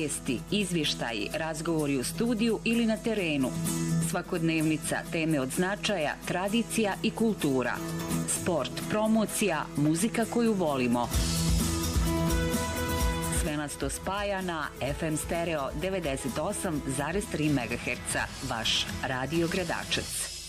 vijesti, izvještaji, razgovori u studiju ili na terenu. Svakodnevnica, teme od značaja, tradicija i kultura. Sport, promocija, muzika koju volimo. Sve nas to spaja na FM Stereo 98,3 MHz. Vaš Radio Gradačac.